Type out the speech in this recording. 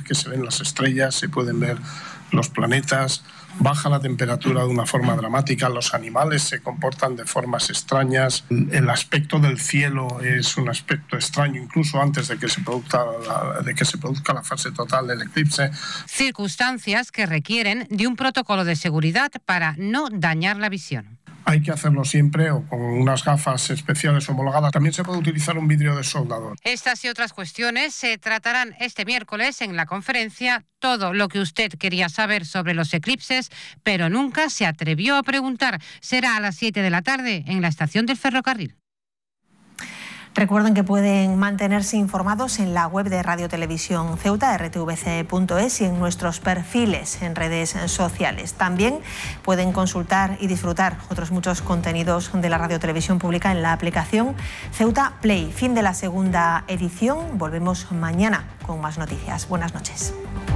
que se ven las estrellas, se pueden ver los planetas, baja la temperatura de una forma dramática, los animales se comportan de formas extrañas, el aspecto del cielo es un aspecto extraño incluso antes de que se produzca la fase total del eclipse. Circunstancias que requieren de un protocolo de seguridad para no dañar la visión. Hay que hacerlo siempre o con unas gafas especiales homologadas. También se puede utilizar un vidrio de soldador. Estas y otras cuestiones se tratarán este miércoles en la conferencia Todo lo que usted quería saber sobre los eclipses, pero nunca se atrevió a preguntar. Será a las 7 de la tarde en la estación del ferrocarril. Recuerden que pueden mantenerse informados en la web de Radio Televisión Ceuta, rtvc.es, y en nuestros perfiles en redes sociales. También pueden consultar y disfrutar otros muchos contenidos de la Radio Televisión Pública en la aplicación Ceuta Play. Fin de la segunda edición. Volvemos mañana con más noticias. Buenas noches.